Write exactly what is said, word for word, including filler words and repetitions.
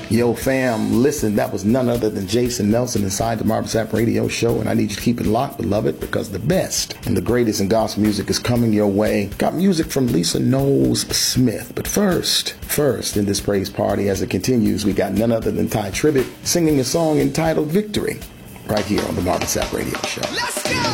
Yo, fam, listen, that was none other than Jason Nelson inside the Marvin Sapp Radio Show, and I need you to keep it locked, beloved, because the best and the greatest in gospel music is coming your way. Got music from Lisa Knowles Smith, but first, first in this praise party as it continues, we got none other than Ty Tribbett singing a song entitled Victory right here on the Marvin Sapp Radio Show. Let's go!